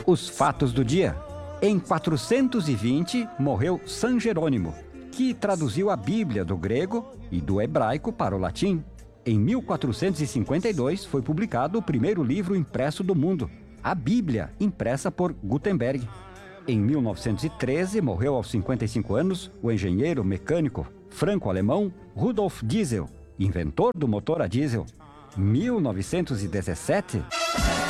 Os fatos do dia. Em 420, morreu San Jerônimo, que traduziu a Bíblia do grego e do hebraico para o latim. Em 1452, foi publicado o primeiro livro impresso do mundo, a Bíblia, impressa por Gutenberg. Em 1913, morreu aos 55 anos o engenheiro mecânico franco-alemão Rudolf Diesel, inventor do motor a diesel. 1917...